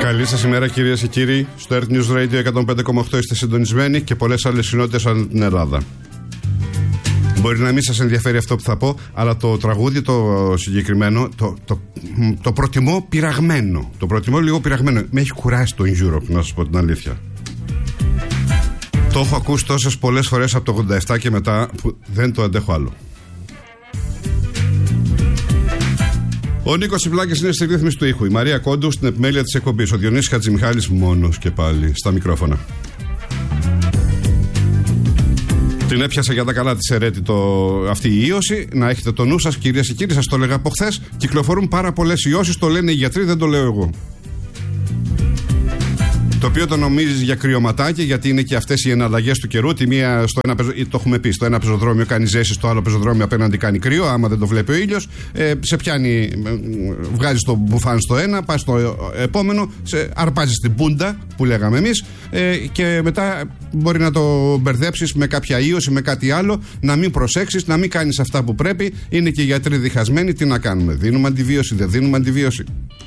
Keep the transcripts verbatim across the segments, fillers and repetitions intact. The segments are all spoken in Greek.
Καλή σας ημέρα, κυρίες και κύριοι. Στο Earth News Radio εκατόν πέντε κόμμα οκτώ είστε συντονισμένοι και πολλές άλλες συνότητες ανά την Ελλάδα. Μπορεί να μην σας ενδιαφέρει αυτό που θα πω, αλλά το τραγούδι το συγκεκριμένο το, το, το προτιμώ πειραγμένο. Το προτιμώ λίγο πειραγμένο. Με έχει κουράσει το In Europe, να σας πω την αλήθεια. Το έχω ακούσει τόσες πολλές φορές από το ογδόντα επτά και μετά που δεν το αντέχω άλλο. Ο Νίκος Τσιπλάκης είναι στη ρύθμιση του ήχου. Η Μαρία Κόντου στην επιμέλεια της εκπομπής. Ο Διονύσης Χατζημιχάλης μόνος και πάλι στα μικρόφωνα. Την έπιασε για τα καλά της αιρέτη το, αυτή η ίωση. Να έχετε το νου σας, κυρίες και κύριοι, σας το έλεγα από χθες. Κυκλοφορούν πάρα πολλές ιώσεις, το λένε οι γιατροί, δεν το λέω εγώ. Το οποίο το νομίζεις για κρυωματάκι, γιατί είναι και αυτές οι εναλλαγές του καιρού. Τη μία στο ένα, το έχουμε πει, στο ένα πεζοδρόμιο κάνει ζέση, στο άλλο πεζοδρόμιο απέναντι κάνει κρύο. Άμα δεν το βλέπει ο ήλιος, ε, σε πιάνει, βγάζει το μπουφάν στο ένα, πας στο επόμενο, σε αρπάζεις την πούντα που λέγαμε εμείς, ε, και μετά μπορεί να το μπερδέψεις με κάποια ίωση, με κάτι άλλο, να μην προσέξεις, να μην κάνεις αυτά που πρέπει. Είναι και οι γιατροί διχασμένοι, τι να κάνουμε? Δίνουμε αντιβίωση, δεν δίνουμε αντιβίωση?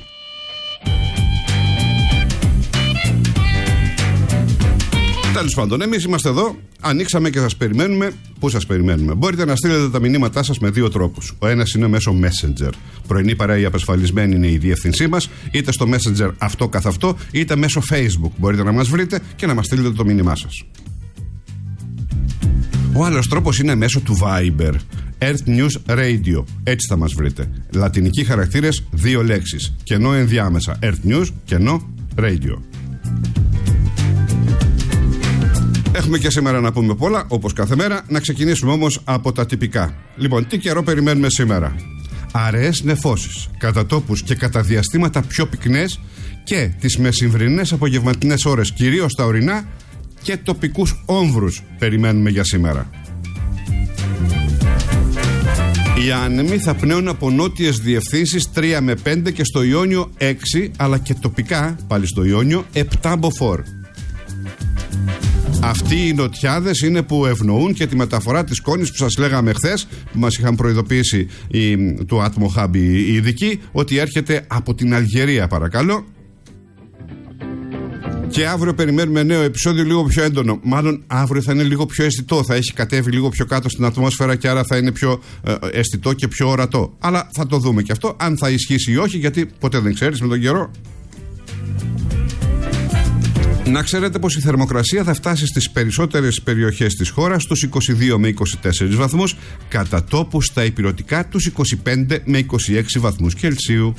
Τέλος πάντων, εμείς είμαστε εδώ, ανοίξαμε και σας περιμένουμε. Πού σας περιμένουμε? Μπορείτε να στείλετε τα μηνύματά σας με δύο τρόπους. Ο ένας είναι μέσω Messenger. Πρωινή παρέα η απασφαλισμένη είναι η διεύθυνσή μας, είτε στο Messenger αυτό καθ' αυτό, είτε μέσω Facebook. Μπορείτε να μας βρείτε και να μας στείλετε το μήνυμά σας. Ο άλλος τρόπος είναι μέσω του Viber. Earth News Radio. Έτσι θα μας βρείτε. Λατινικοί χαρακτήρες, δύο λέξεις. Κενό ενδιάμεσα. Earth News, κενό Radio. Έχουμε και σήμερα να πούμε πολλά, όπως κάθε μέρα. Να ξεκινήσουμε όμως από τα τυπικά. Λοιπόν, τι καιρό περιμένουμε σήμερα? Αραιές νεφώσεις, κατά τόπους και κατά διαστήματα πιο πυκνές, και τις μεσημβρινές απογευματινές ώρες, κυρίως τα ορεινά, και τοπικούς όμβρους περιμένουμε για σήμερα. Οι άνεμοι θα πνέουν από νότιες διευθύνσεις τρία με πέντε και στο Ιόνιο έξι, αλλά και τοπικά, πάλι στο Ιόνιο, επτά μποφόρ. Αυτοί οι νοτιάδες είναι που ευνοούν και τη μεταφορά της σκόνης που σας λέγαμε χθες, που μας είχαν προειδοποιήσει οι, του Atmo Hub οι ειδικοί, ότι έρχεται από την Αλγερία, παρακαλώ. Και αύριο περιμένουμε νέο επεισόδιο, λίγο πιο έντονο. Μάλλον αύριο θα είναι λίγο πιο αισθητό, θα έχει κατέβει λίγο πιο κάτω στην ατμόσφαιρα και άρα θα είναι πιο ε, αισθητό και πιο ορατό. Αλλά θα το δούμε και αυτό, αν θα ισχύσει ή όχι, γιατί ποτέ δεν ξέρεις με τον καιρό. Να ξέρετε πως η θερμοκρασία θα φτάσει στις περισσότερες περιοχές της χώρας στους είκοσι δύο με είκοσι τέσσερις βαθμούς, κατά τόπους στα ηπειρωτικά τους είκοσι πέντε με είκοσι έξι βαθμούς Κελσίου.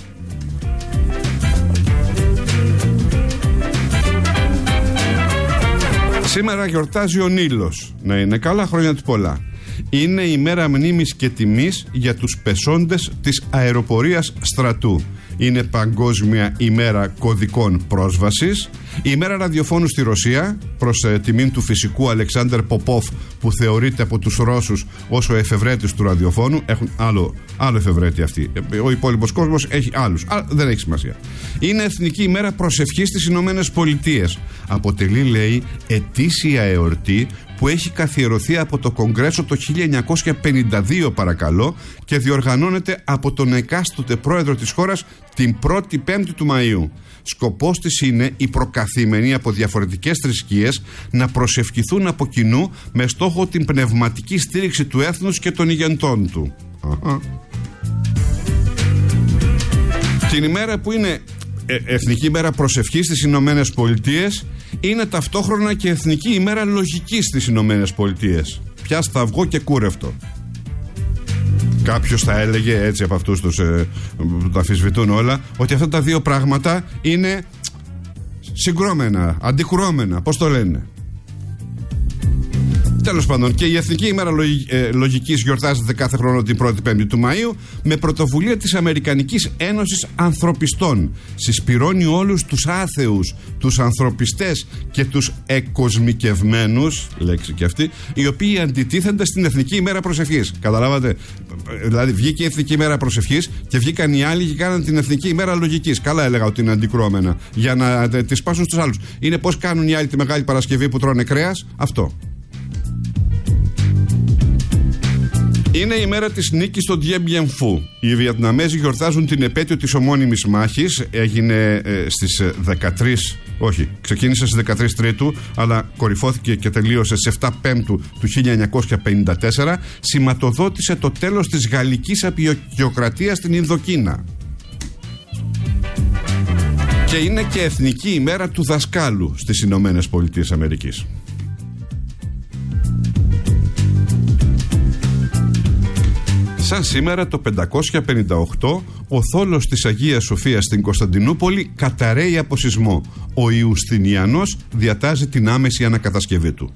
Σήμερα γιορτάζει ο Νείλος. Να είναι καλά, χρόνια του πολλά. Είναι η μέρα μνήμης και τιμής για τους πεσόντες της αεροπορίας στρατού. Είναι Παγκόσμια ημέρα κωδικών πρόσβασης. Η ημέρα ραδιοφώνου στη Ρωσία, προς ε, τιμήν του φυσικού Αλεξάνδερ Ποπόφ, που θεωρείται από τους Ρώσους ως ο εφευρέτης του ραδιοφώνου. Έχουν άλλο, άλλο εφευρέτη αυτοί. Ο υπόλοιπος κόσμος έχει άλλους. Αλλά δεν έχει σημασία. Είναι Εθνική ημέρα προσευχής στις Ηνωμένες Πολιτείες. Αποτελεί, λέει, ετήσια εορτή που έχει καθιερωθεί από το Κογκρέσο το χίλια εννιακόσια πενήντα δύο, παρακαλώ, και διοργανώνεται από τον εκάστοτε πρόεδρο της χώρας την πρώτη Πέμπτη του Μαΐου. Σκοπός της είναι οι προκαθήμενοι από διαφορετικές θρησκείες να προσευχηθούν από κοινού με στόχο την πνευματική στήριξη του έθνους και των ηγετών του. Αχα. Την ημέρα που είναι Εθνική ημέρα προσευχής στις Ηνωμένες Πολιτείες, είναι ταυτόχρονα και Εθνική ημέρα λογικής στις Ηνωμένες Πολιτείες. Πια σταυγό και κούρευτο. Κάποιος θα έλεγε, έτσι από αυτούς τους ε, που τα αμφισβητούν όλα, ότι αυτά τα δύο πράγματα είναι συγκρόμενα, αντικρουόμενα, πώς το λένε. Τέλος πάντων, και η Εθνική ημέρα Λογικής γιορτάζεται κάθε χρόνο την πρώτη Πέμπτη του Μαΐου με πρωτοβουλία της Αμερικανικής Ένωσης Ανθρωπιστών. Συσπυρώνει όλους τους άθεους, τους ανθρωπιστές και τους εκοσμικευμένους, λέξη και αυτή, οι οποίοι αντιτίθενται στην Εθνική ημέρα προσευχής. Καταλάβατε? Δηλαδή, βγήκε η Εθνική ημέρα προσευχής και βγήκαν οι άλλοι και κάναν την Εθνική ημέρα Λογικής. Καλά έλεγα ότι είναι αντικρώμενα, για να τη σπάσουν στους άλλους. Είναι πώς κάνουν οι άλλοι τη Μεγάλη Παρασκευή που τρώνε κρέας, αυτό. Είναι η μέρα της νίκης στο Dien Bien Phu. Οι Βιετναμέζοι γιορτάζουν την επέτειο της ομώνυμης μάχης. Έγινε ε, στις δεκατρείς, όχι, ξεκίνησε στις δεκατρείς Τρίτου, αλλά κορυφώθηκε και τελείωσε στις επτά Πέμπτου του χίλια εννιακόσια πενήντα τέσσερα. Σηματοδότησε το τέλος της γαλλικής απεικιοκρατίας στην Ινδοκίνα. Και είναι και εθνική ημέρα του δασκάλου στις Ηνωμένες Πολιτείες Αμερικής. Σαν σήμερα το πεντακόσια πενήντα οκτώ, ο θόλος της Αγίας Σοφίας στην Κωνσταντινούπολη καταρρέει από σεισμό. Ο Ιουστινιανός διατάζει την άμεση ανακατασκευή του.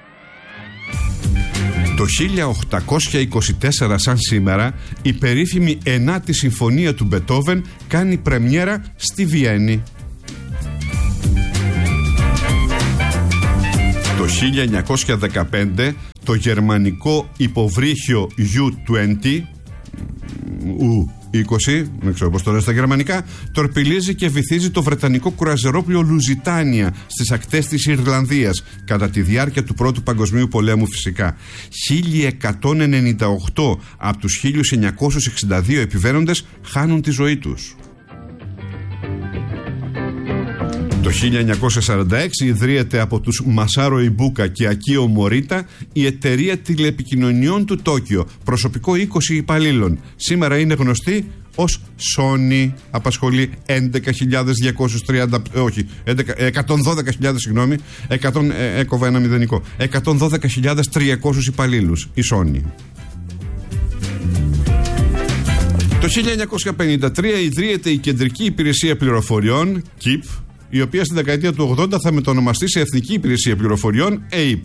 Το χίλια οκτακόσια είκοσι τέσσερα, σαν σήμερα, η περίφημη ενάτη συμφωνία του Μπετόβεν κάνει πρεμιέρα στη Βιέννη. Το χίλια εννιακόσια δεκαπέντε, το γερμανικό υποβρύχιο γιου είκοσι, ου είκοσι, δεν ξέρω πώς το λένε στα γερμανικά, τορπιλίζει και βυθίζει το βρετανικό κουραζερόπλοιο Λουζιτάνια στις ακτές της Ιρλανδίας κατά τη διάρκεια του Πρώτου Παγκοσμίου Πολέμου, φυσικά. χίλια εκατόν ενενήντα οκτώ από τους χίλια εννιακόσιους εξήντα δύο επιβαίνοντες χάνουν τη ζωή τους. Το χίλια εννιακόσια σαράντα έξι ιδρύεται από τους Μασάρο Ιμπούκα και Ακίο Μωρίτα η εταιρεία τηλεπικοινωνιών του Τόκιο, προσωπικό είκοσι υπαλλήλων. Σήμερα είναι γνωστή ως Sony, απασχολεί έντεκα χιλιάδες διακόσιους τριάντα, όχι, εκατόν δώδεκα χιλιάδες, συγγνώμη, εκατό, ε, έκοβα ένα μηδενικό, εκατόν δώδεκα χιλιάδες τριακόσιους υπαλλήλους, η Sony. Το χίλια εννιακόσια πενήντα τρία ιδρύεται η Κεντρική Υπηρεσία Πληροφοριών, κιπ, η οποία στη δεκαετία του ογδόντα θα μετονομαστεί σε Εθνική Υπηρεσία Πληροφοριών, ΕΙΠ.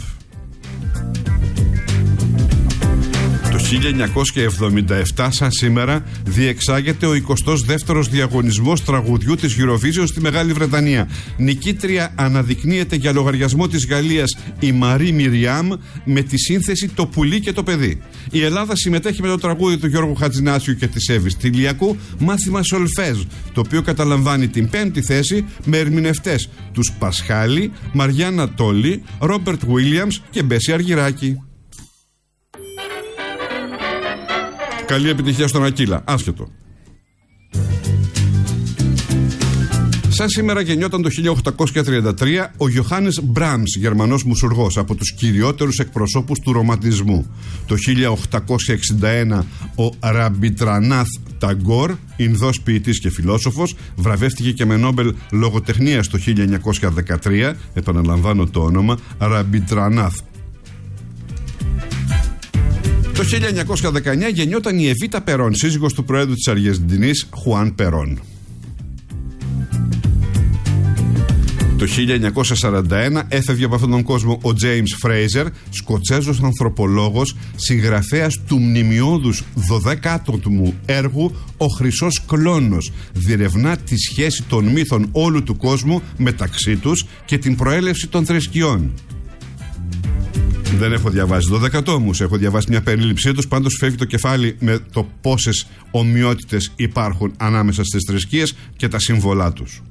Το χίλια εννιακόσια εβδομήντα επτά, σαν σήμερα, διεξάγεται ο εικοστός δεύτερος διαγωνισμός τραγουδιού της Eurovision στη Μεγάλη Βρετανία. Νικήτρια αναδεικνύεται για λογαριασμό της Γαλλίας η Μαρή Μιριάμ με τη σύνθεση «Το πουλί και το παιδί». Η Ελλάδα συμμετέχει με το τραγούδι του Γιώργου Χατζηνάσιου και της Εύης Τηλιακού, «Μάθημα Σολφέζ», το οποίο καταλαμβάνει την πέμπτη θέση με ερμηνευτές τους Πασχάλη, Μαριάννα Τόλη, Ρόμπερτ Βίλιαμς και Μπέση Αργυράκη. Καλή επιτυχία στον Ακύλα, άσχετο. Σαν σήμερα γεννιόταν το χίλια οκτακόσια τριάντα τρία ο Γιοχάνες Μπράμς, Γερμανός μουσουργός, από τους κυριότερους εκπροσώπους του ρομαντισμού. Το χίλια οκτακόσια εξήντα ένα ο Ραμπιτρανάθ Ταγκόρ, Ινδός ποιητής και φιλόσοφος, βραβεύτηκε και με Νόμπελ λογοτεχνίας το χίλια εννιακόσια δεκατρία, επαναλαμβάνω το όνομα, Ραμπιτρανάθ. Το χίλια εννιακόσια δεκαεννιά γεννιόταν η Εβίτα Περόν, σύζυγος του Προέδρου της Αργεντινής Χουάν Περόν. Το χίλια εννιακόσια σαράντα ένα έφευγε από αυτόν τον κόσμο ο Τζέιμς Φρέιζερ, Σκοτσέζος ανθρωπολόγος, συγγραφέας του μνημειώδους δωδεκάτομου έργου «Ο Χρυσός Κλόνος». Διερευνά τη σχέση των μύθων όλου του κόσμου μεταξύ τους και την προέλευση των θρησκειών. Δεν έχω διαβάσει δώδεκα τόμους, έχω διαβάσει μια περίληψή τους, πάντως φεύγει το κεφάλι με το πόσες ομοιότητες υπάρχουν ανάμεσα στις θρησκείες και τα σύμβολά τους.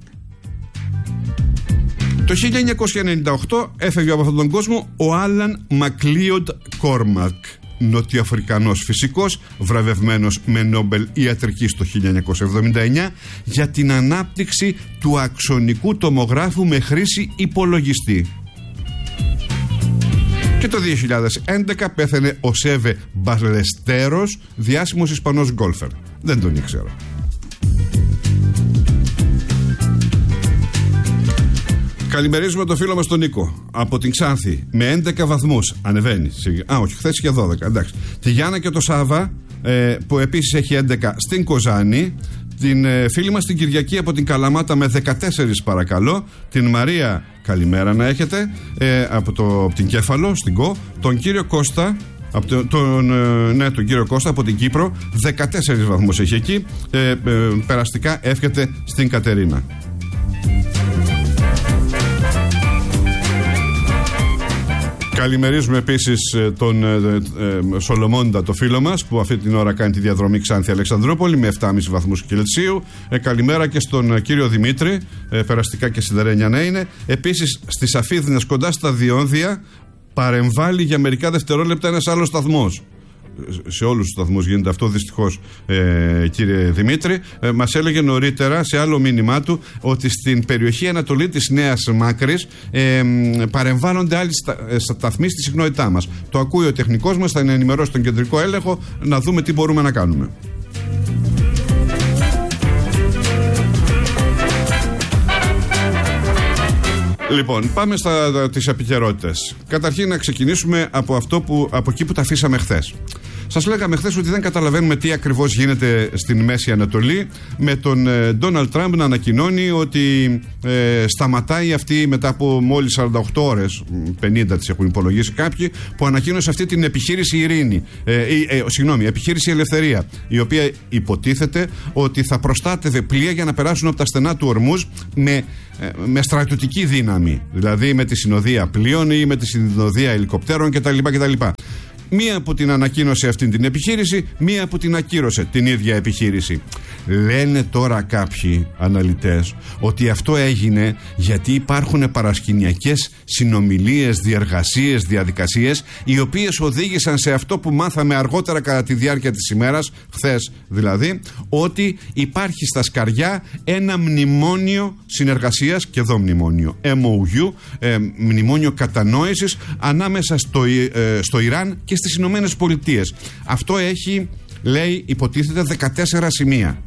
Το χίλια εννιακόσια ενενήντα οκτώ έφευγε από αυτόν τον κόσμο ο Άλαν Μακλίοντ Κόρμακ, νοτιοαφρικανός φυσικός, βραβευμένος με Νόμπελ Ιατρικής το χίλια εννιακόσια εβδομήντα εννιά για την ανάπτυξη του αξονικού τομογράφου με χρήση υπολογιστή. Και το δύο χιλιάδες έντεκα πέθανε ο Σέβε Μπαλεστέρος, διάσημος Ισπανός γκόλφερ. Δεν τον ήξερα. Καλημερίζουμε το φίλο μας τον Νίκο από την Ξάνθη με έντεκα βαθμούς. Ανεβαίνει. Α, όχι, χθες είχε δώδεκα. Εντάξει. Τη Γιάννα και το Σάβα ε, που επίσης έχει έντεκα στην Κοζάνη. Την ε, φίλη μας την Κυριακή από την Καλαμάτα με δεκατέσσερα, παρακαλώ. Την Μαρία, καλημέρα να έχετε, ε, από, το, από την Κέφαλο, στην Κο. Τον κύριο Κώστα, από το, τον, ε, ναι, τον κύριο Κώστα από την Κύπρο, δεκατέσσερα βαθμούς έχει εκεί. Ε, ε, περαστικά εύχεται στην Κατερίνα. Καλημερίζουμε επίσης τον ε, ε, Σολομώντα, το φίλο μας, που αυτή την ώρα κάνει τη διαδρομή Ξάνθη Αλεξανδρούπολη με επτά κόμμα πέντε βαθμούς Κελσίου. Ε, καλημέρα και στον ε, κύριο Δημήτρη, ε, περαστικά και σιδερένια να είναι. Επίσης στις Αφίδνες κοντά στα Διόδια παρεμβάλλει για μερικά δευτερόλεπτα ένας άλλος σταθμός. σε όλους τους σταθμούς γίνεται αυτό δυστυχώς, ε, κύριε Δημήτρη, ε, μας έλεγε νωρίτερα σε άλλο μήνυμά του ότι στην περιοχή Ανατολή της Νέας Μάκρης ε, παρεμβάλλονται άλλοι στα, ε, σταθμοί στη συχνότητά μας. Το ακούει ο τεχνικός μας, θα ενημερώσει τον κεντρικό έλεγχο να δούμε τι μπορούμε να κάνουμε. Λοιπόν, πάμε στα τις επικαιρότητες. Καταρχήν να ξεκινήσουμε από αυτό που, από εκεί που τα αφήσαμε χθες. Σας λέγαμε χθες ότι δεν καταλαβαίνουμε τι ακριβώς γίνεται στην Μέση Ανατολή, με τον Ντόναλντ Τραμπ να ανακοινώνει ότι ε, σταματάει αυτή μετά από μόλις σαράντα οκτώ ώρες, πενήντα τις έχουν υπολογίσει κάποιοι, που ανακοίνωσε αυτή την επιχείρηση Ειρήνη, ε, ε, ε, συγγνώμη, επιχείρηση Ελευθερία, η οποία υποτίθεται ότι θα προστάτευε πλοία για να περάσουν από τα στενά του Ορμούζ με, ε, με στρατιωτική δύναμη, δηλαδή με τη συνοδεία πλοίων ή με τη συνοδεία ελικοπτέρων κτλ. κτλ. Μία που την ανακοίνωσε αυτή την επιχείρηση, μία που την ακύρωσε την ίδια επιχείρηση. Λένε τώρα κάποιοι αναλυτές ότι αυτό έγινε γιατί υπάρχουν παρασκηνιακές συνομιλίες, διεργασίες, διαδικασίες, οι οποίες οδήγησαν σε αυτό που μάθαμε αργότερα κατά τη διάρκεια της ημέρας, χθες δηλαδή, ότι υπάρχει στα σκαριά ένα μνημόνιο συνεργασίας, και εδώ μνημόνιο εμ ο γιου, ε, μνημόνιο κατανόησης ανάμεσα στο, ε, στο Ιράν και στις Ηνωμένες Πολιτείες. Αυτό έχει, λέει, υποτίθεται δεκατέσσερα σημεία.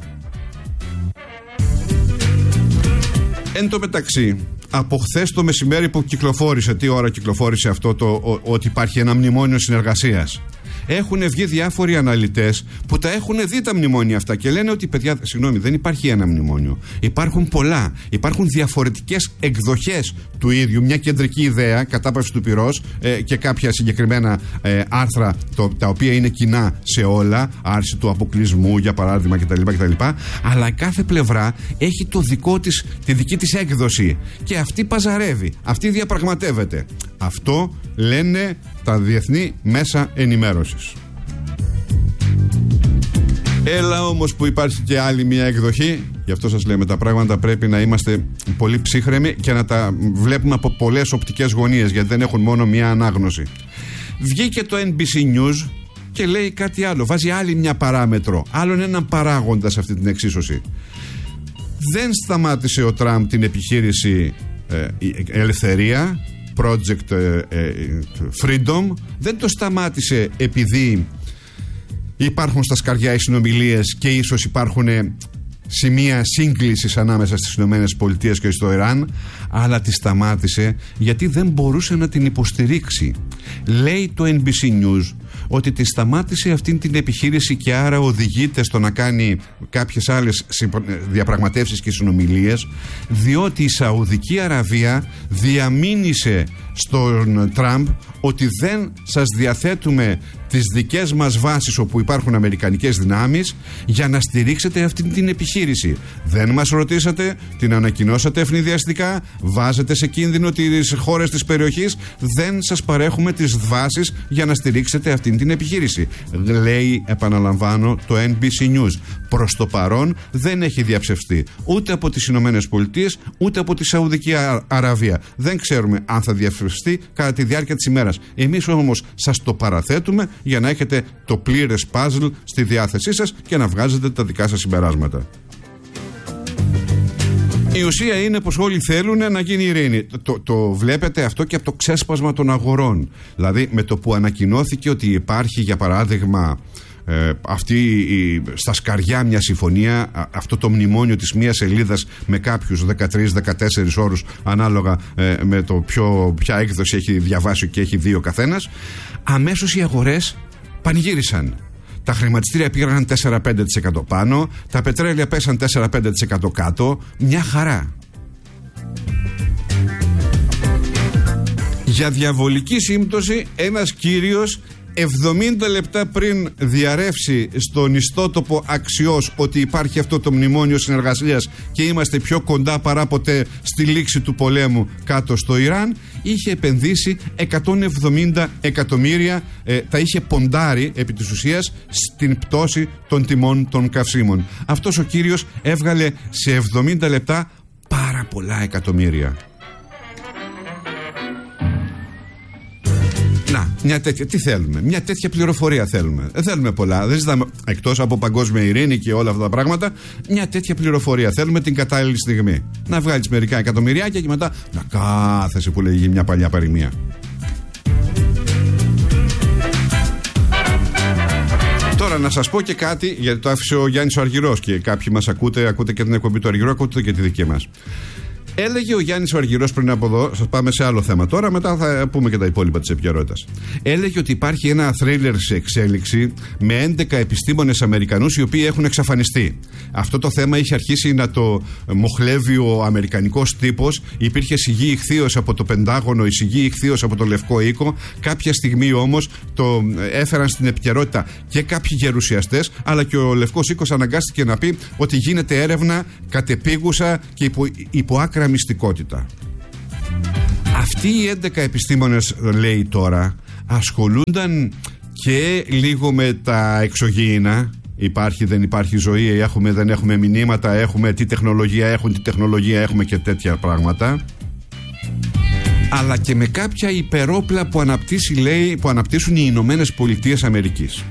Εν τω μεταξύ, από χθες το μεσημέρι που κυκλοφόρησε, τι ώρα κυκλοφόρησε αυτό το ο, ότι υπάρχει ένα μνημόνιο συνεργασίας, έχουν βγει διάφοροι αναλυτές που τα έχουν δει τα μνημόνια αυτά και λένε ότι, παιδιά, συγγνώμη, δεν υπάρχει ένα μνημόνιο. Υπάρχουν πολλά. Υπάρχουν διαφορετικές εκδοχές του ίδιου. Μια κεντρική ιδέα, κατάπαυση του πυρός, ε, και κάποια συγκεκριμένα ε, άρθρα το, τα οποία είναι κοινά σε όλα. Άρση του αποκλεισμού, για παράδειγμα, κτλ. κτλ. Αλλά κάθε πλευρά έχει το δικό της, τη δική της έκδοση. Και αυτή παζαρεύει. Αυτή διαπραγματεύεται. Αυτό λένε τα διεθνή μέσα ενημέρωσης. Έλα όμως που υπάρχει και άλλη μια εκδοχή. Γι' αυτό σας λέμε, τα πράγματα πρέπει να είμαστε πολύ ψύχρεμοι και να τα βλέπουμε από πολλές οπτικές γωνίες, γιατί δεν έχουν μόνο μια ανάγνωση. Βγήκε το εν μπι σι News και λέει κάτι άλλο. Βάζει άλλη μια παράμετρο, άλλον έναν παράγοντα σε αυτή την εξίσωση. Δεν σταμάτησε ο Τραμπ την επιχείρηση ε, Ελευθερία, Project Freedom, δεν το σταμάτησε επειδή υπάρχουν στα σκαριά οι συνομιλίες και ίσως υπάρχουν σημεία σύγκλησης ανάμεσα στις Ηνωμένες Πολιτείες και στο Ιράν, αλλά τη σταμάτησε γιατί δεν μπορούσε να την υποστηρίξει. Λέει το εν μπι σι News ότι τη σταμάτησε αυτή την επιχείρηση και άρα οδηγείται στο να κάνει κάποιες άλλες διαπραγματεύσεις και συνομιλίες, διότι η Σαουδική Αραβία διαμήνυσε στον Τραμπ ότι δεν σας διαθέτουμε τις δικές μας βάσεις όπου υπάρχουν αμερικανικές δυνάμεις για να στηρίξετε αυτή την επιχείρηση. Δεν μας ρωτήσατε, την ανακοινώσατε ευνηδιαστικά, βάζετε σε κίνδυνο τις χώρες της περιοχής, δεν σας παρέχουμε τις βάσεις για να στηρίξετε αυτή την επιχείρηση. Λέει, επαναλαμβάνω, το εν μπι σι News. Προς το παρόν δεν έχει διαψευστεί ούτε από τις Ηνωμένες Πολιτείες ούτε από τη Σαουδική Αραβία. Δεν ξέρουμε αν θα διαψευστεί κατά τη διάρκεια της ημέρας. Εμείς όμως σας το παραθέτουμε για να έχετε το πλήρες puzzle στη διάθεσή σας και να βγάζετε τα δικά σας συμπεράσματα. Η ουσία είναι πως όλοι θέλουν να γίνει ειρήνη. Το, το, το βλέπετε αυτό και από το ξέσπασμα των αγορών. Δηλαδή με το που ανακοινώθηκε ότι υπάρχει, για παράδειγμα, ε, αυτή η, στα σκαριά μια συμφωνία, α, αυτό το μνημόνιο της μίας σελίδας με κάποιους δεκατρείς δεκατέσσερις όρους ανάλογα ε, με το ποιο, ποια έκδοση έχει διαβάσει και έχει δει ο καθένας, αμέσως οι αγορές πανηγύρισαν. Τα χρηματιστήρια πήγαν τέσσερα με πέντε τοις εκατό πάνω, τα πετρέλαια πέσαν τέσσερα με πέντε τοις εκατό κάτω, μια χαρά. Για διαβολική σύμπτωση, ένας κύριος εβδομήντα λεπτά πριν διαρρεύσει στον ιστότοπο Αξιός ότι υπάρχει αυτό το μνημόνιο συνεργασίας και είμαστε πιο κοντά παρά ποτέ στη λήξη του πολέμου κάτω στο Ιράν, είχε επενδύσει εκατόν εβδομήντα εκατομμύρια, ε, τα είχε ποντάρει επί της ουσίας στην πτώση των τιμών των καυσίμων. Αυτός ο κύριος έβγαλε σε εβδομήντα λεπτά πάρα πολλά εκατομμύρια. Να, Μια τέτοια, τι θέλουμε, μια τέτοια πληροφορία θέλουμε. Δεν θέλουμε πολλά. Δεν ζητάμε, εκτός από παγκόσμια ειρήνη και όλα αυτά τα πράγματα, μια τέτοια πληροφορία θέλουμε την κατάλληλη στιγμή. Να βγάλεις μερικά εκατομμυριάκια και μετά να κάθεσαι, που λέγει μια παλιά παροιμία. Τώρα να σας πω και κάτι, γιατί το άφησε ο Γιάννης ο Αργυρός και κάποιοι μας ακούτε, ακούτε και την εκπομπή του Αργυρού, ακούτε και τη δική μας. Έλεγε ο Γιάννης ο Αργυρός πριν από εδώ, σας πάμε σε άλλο θέμα τώρα, μετά θα πούμε και τα υπόλοιπα της επικαιρότητας. Έλεγε ότι υπάρχει ένα θρίλερ σε εξέλιξη με έντεκα επιστήμονες Αμερικανούς οι οποίοι έχουν εξαφανιστεί. Αυτό το θέμα είχε αρχίσει να το μοχλεύει ο αμερικανικός τύπος. Υπήρχε σιγή ηχθείος από το Πεντάγωνο, η σιγή ηχθείος από το Λευκό Οίκο. Κάποια στιγμή όμως το έφεραν στην επικαιρότητα και κάποιοι γερουσιαστές, αλλά και ο Λευκός Οίκος αναγκάστηκε να πει ότι γίνεται έρευνα κατεπίγουσα και υπό, υπό άκρα μυστικότητα. Αυτοί οι έντεκα επιστήμονες, λέει τώρα, ασχολούνταν και λίγο με τα εξωγήινα. Υπάρχει, δεν υπάρχει ζωή, έχουμε, δεν έχουμε μηνύματα, έχουμε τι τεχνολογία έχουν, τι τεχνολογία έχουμε και τέτοια πράγματα. Αλλά και με κάποια υπερόπλα που, αναπτύσσει, λέει, που αναπτύσσουν οι Ηνωμένες Πολιτείες Αμερικής.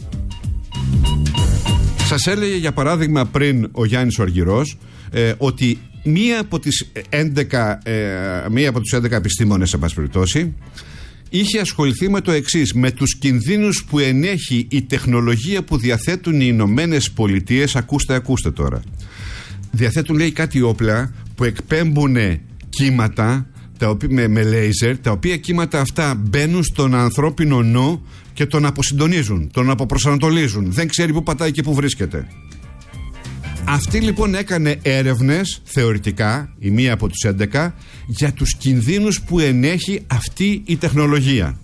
Σας έλεγε για παράδειγμα πριν ο Γιάννης ο Αργυρός ε, ότι μία από, τις έντεκα, ε, μία από τους έντεκα επιστήμονες, σε πάση περιπτώσει, είχε ασχοληθεί με το εξής, με τους κινδύνους που ενέχει η τεχνολογία που διαθέτουν οι Ηνωμένες Πολιτείες. Ακούστε, ακούστε τώρα. Διαθέτουν, λέει, κάτι όπλα που εκπέμπουν κύματα τα οποία, με, με λέιζερ, τα οποία κύματα αυτά μπαίνουν στον ανθρώπινο νου και τον αποσυντονίζουν, τον αποπροσανατολίζουν. Δεν ξέρει που πατάει και που βρίσκεται. Αυτή λοιπόν έκανε έρευνες θεωρητικά, η μία από τους έντεκα, για τους κινδύνους που ενέχει αυτή η τεχνολογία.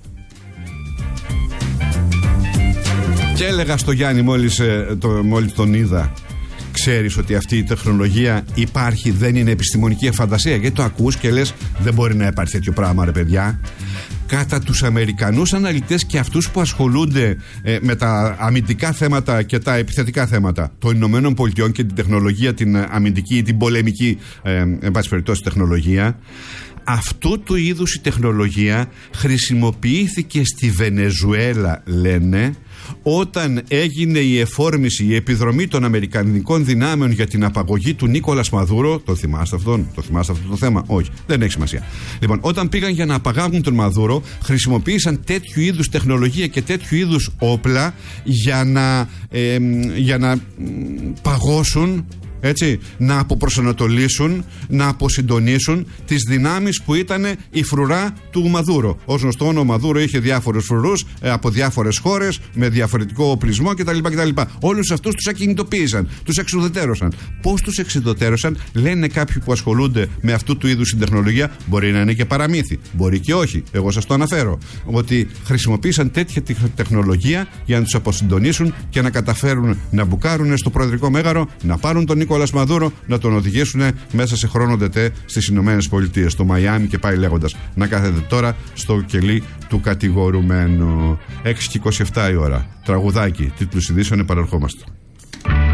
Και έλεγα στο Γιάννη μόλις, το, μόλις τον είδα, ξέρεις ότι αυτή η τεχνολογία υπάρχει, δεν είναι επιστημονική φαντασία? Γιατί το ακούς και λες, δεν μπορεί να υπάρχει τέτοιο πράγμα, ρε παιδιά. Κατά τους Αμερικανούς αναλυτές και αυτούς που ασχολούνται ε, με τα αμυντικά θέματα και τα επιθετικά θέματα των Ηνωμένων Πολιτειών και την τεχνολογία, την αμυντική ή την πολεμική ε, εν πάση περιπτώσει τεχνολογία, αυτού του είδους η τεχνολογία χρησιμοποιήθηκε στη Βενεζουέλα, λένε, όταν έγινε η εφόρμηση, η επιδρομή των αμερικανικών δυνάμεων για την απαγωγή του Νίκολας Μαδούρο. Το θυμάστε αυτόν, το θυμάστε αυτό το θέμα? Όχι, δεν έχει σημασία. Λοιπόν, όταν πήγαν για να απαγάγουν τον Μαδούρο, χρησιμοποίησαν τέτοιου είδους τεχνολογία και τέτοιου είδους όπλα για να, ε, για να παγώσουν, έτσι, να αποπροσανατολίσουν, να αποσυντονίσουν τις δυνάμεις που ήταν η φρουρά του Μαδούρο. Ως γνωστόν, ο Μαδούρο είχε διάφορους φρουρούς ε, από διάφορες χώρες με διαφορετικό οπλισμό κτλ. κτλ. Όλους αυτούς τους ακινητοποίησαν, τους εξουδετερώσαν. Πώς τους εξουδετερώσαν? Λένε κάποιοι που ασχολούνται με αυτού του είδους την τεχνολογία, μπορεί να είναι και παραμύθι, μπορεί και όχι. Εγώ σας το αναφέρω. Ότι χρησιμοποίησαν τέτοια τεχνολογία για να τους αποσυντονίσουν και να καταφέρουν να μπουκάρουν στο Προεδρικό Μέγαρο, να πάρουν τον Νίκολας Μαδούρο, να τον οδηγήσουν μέσα σε χρόνο ντετέ στις Ηνωμένες Πολιτείες, στο Μαϊάμι και πάει λέγοντας. Να κάθεται τώρα στο κελί του κατηγορουμένου. έξι και είκοσι επτά η ώρα. Τραγουδάκι, τίτλους ειδήσεων, επαναρχόμαστε.